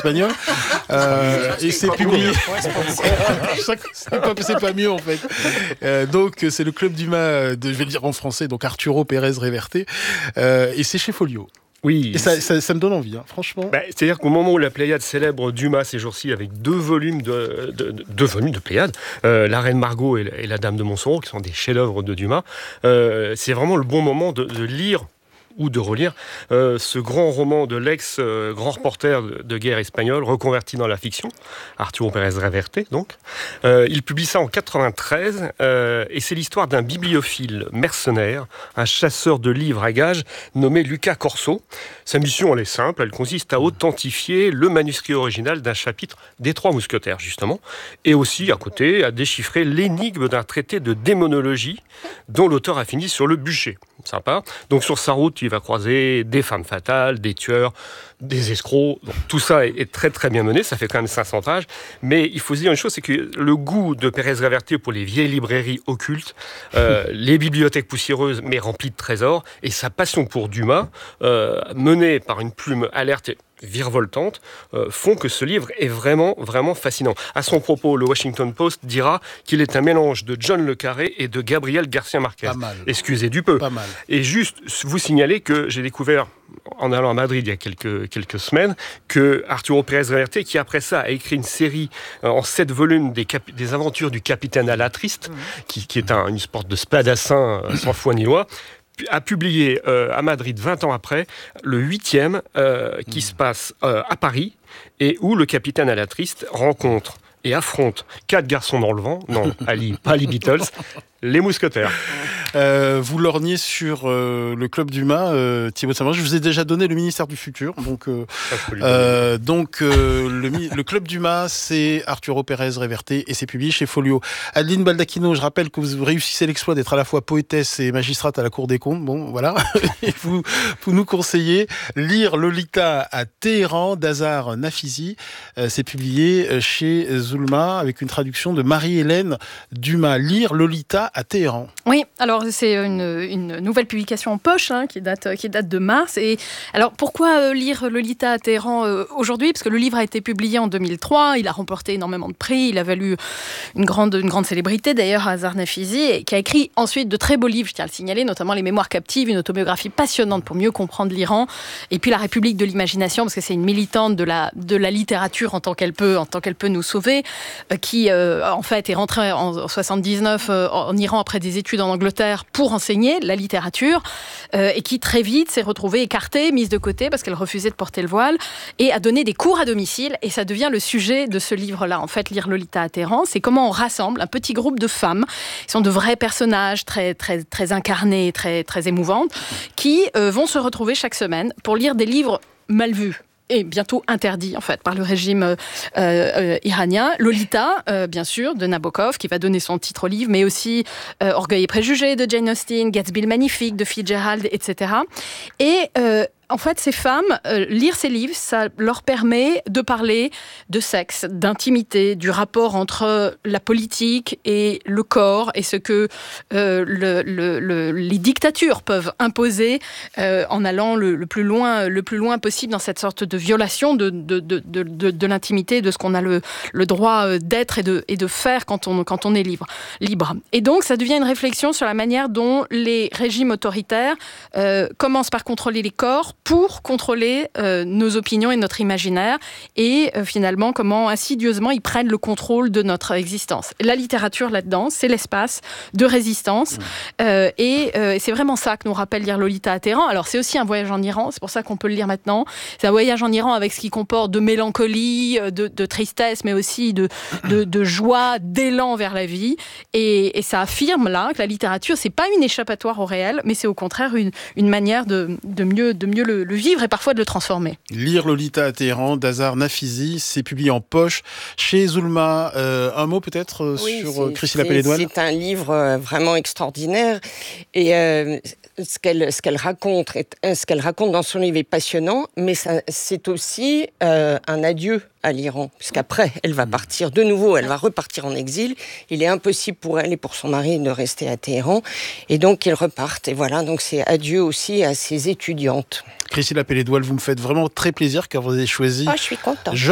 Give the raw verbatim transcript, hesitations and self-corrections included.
espagnol. Euh, et c'est publié. c'est, pas, c'est pas mieux en fait. Euh, donc c'est le Club Dumas, de, je vais le dire en français, donc Arturo Pérez Reverte. Euh, et c'est chez Folio. Oui, et ça, ça, ça me donne envie, hein, franchement. Bah, c'est-à-dire qu'au moment où la Pléiade célèbre Dumas ces jours-ci avec deux volumes de, de, de, deux volumes de Pléiade, euh, La Reine Margot et la, et la Dame de Montsoreau, qui sont des chefs-d'œuvre de Dumas, euh, c'est vraiment le bon moment de, de lire ou de relire euh, ce grand roman de l'ex-grand euh, reporter de, de guerre espagnol reconverti dans la fiction, Arturo Pérez Reverte donc. Euh, il publie ça en quatre-vingt-treize euh, et c'est l'histoire d'un bibliophile mercenaire, un chasseur de livres à gages nommé Lucas Corso. Sa mission, elle est simple, elle consiste à authentifier le manuscrit original d'un chapitre des Trois Mousquetaires, justement, et aussi, à côté, à déchiffrer l'énigme d'un traité de démonologie dont l'auteur a fini sur le bûcher. Sympa. Donc sur sa route, il va croiser des femmes fatales, des tueurs, des escrocs. Donc, tout ça est, est très très bien mené, ça fait quand même cinq cents pages. Mais il faut se dire une chose, c'est que le goût de Pérez Reverte pour les vieilles librairies occultes, euh, les bibliothèques poussiéreuses mais remplies de trésors, et sa passion pour Dumas, euh, menée par une plume alerte et virevoltante, euh, font que ce livre est vraiment, vraiment fascinant. À son propos, le Washington Post dira qu'il est un mélange de John le Carré et de Gabriel Garcia Marquez. Pas mal. Excusez du peu. Pas mal. Et juste vous signaler que j'ai découvert, en allant à Madrid il y a quelques, quelques semaines, que Arturo Pérez Reverte, qui après ça a écrit une série euh, en sept volumes des, cap- des aventures du capitaine à la Triste, mmh. qui, qui est un, une sorte de spadassin euh, sans foi ni loi, a publié euh, à Madrid vingt ans après le huitième euh, qui mmh. se passe euh, à Paris et où le capitaine à la Triste rencontre et affronte quatre garçons dans le vent, non, Ali, pas les Beatles, les mousquetaires. Euh, vous lorgnez sur euh, le Club Dumas, euh, Thibaut de Saint-Maur. Je vous ai déjà donné le ministère du futur. Donc, euh, euh, donc euh, le, le Club Dumas, c'est Arturo Pérez Reverte et c'est publié chez Folio. Adeline Baldacchino, je rappelle que vous réussissez l'exploit d'être à la fois poétesse et magistrate à la Cour des comptes. Bon, voilà. Et vous, vous nous conseillez lire Lolita à Téhéran d'Azar Nafizi. Euh, c'est publié chez Zulma avec une traduction de Marie-Hélène Dumas. Lire Lolita à Téhéran. Oui, alors c'est une, une nouvelle publication en poche hein, qui, date, qui date de mars. Et alors pourquoi euh, lire Lolita à Téhéran euh, aujourd'hui ? Parce que le livre a été publié en deux mille trois, il a remporté énormément de prix, il a valu une grande, une grande célébrité d'ailleurs à Azar Nafizi, et qui a écrit ensuite de très beaux livres, je tiens à le signaler, notamment Les Mémoires captives, une autobiographie passionnante pour mieux comprendre l'Iran, et puis La République de l'imagination, parce que c'est une militante de la, de la littérature en tant qu'elle peut, en tant qu'elle peut nous sauver, euh, qui euh, en fait est rentrée en soixante-dix-neuf euh, en Iran après des études en Angleterre pour enseigner la littérature euh, et qui très vite s'est retrouvée écartée, mise de côté parce qu'elle refusait de porter le voile et a donné des cours à domicile, et ça devient le sujet de ce livre-là. En fait, Lire Lolita à Téhéran, c'est comment on rassemble un petit groupe de femmes qui sont de vrais personnages très, très, très incarnés, très, très émouvantes, qui euh, vont se retrouver chaque semaine pour lire des livres mal vus et bientôt interdit en fait par le régime euh, euh, iranien. Lolita, euh, bien sûr, de Nabokov, qui va donner son titre au livre, mais aussi euh, Orgueil et préjugés de Jane Austen, Gatsby le Magnifique de Fitzgerald, et cetera. Et euh, en fait, ces femmes, euh, lire ces livres, ça leur permet de parler de sexe, d'intimité, du rapport entre la politique et le corps, et ce que euh, le, le, le, les dictatures peuvent imposer euh, en allant le, le, plus loin, le plus loin possible dans cette sorte de violation de, de, de, de, de, de l'intimité, de ce qu'on a le, le droit d'être et de, et de faire quand on, quand on est libre, libre. Et donc, ça devient une réflexion sur la manière dont les régimes autoritaires euh, commencent par contrôler les corps pour contrôler euh, nos opinions et notre imaginaire, et euh, finalement comment insidieusement ils prennent le contrôle de notre existence. La littérature là-dedans, c'est l'espace de résistance, euh, et euh, c'est vraiment ça que nous rappelle Lire Lolita à Téhéran. Alors c'est aussi un voyage en Iran, c'est pour ça qu'on peut le lire maintenant. C'est un voyage en Iran avec ce qui comporte de mélancolie, de, de tristesse, mais aussi de, de, de joie, d'élan vers la vie, et, et ça affirme là que la littérature, c'est pas une échappatoire au réel, mais c'est au contraire une, une manière de, de mieux, de mieux le Le, le vivre et parfois de le transformer. Lire Lolita à Téhéran d'Azar Nafizi, c'est publié en poche chez Zulma. Euh, un mot peut-être oui, sur Christine Lapélédoine. C'est un livre vraiment extraordinaire, et euh, ce qu'elle, ce qu'elle raconte, ce qu'elle raconte dans son livre est passionnant, mais ça, c'est aussi euh, un adieu à l'Iran, puisqu'après, elle va partir de nouveau, elle va repartir en exil. Il est impossible pour elle et pour son mari de rester à Téhéran, et donc ils repartent. Et voilà, donc c'est adieu aussi à ses étudiantes. Christine Lapélédoine, vous me faites vraiment très plaisir car vous avez choisi... Oh, je suis contente.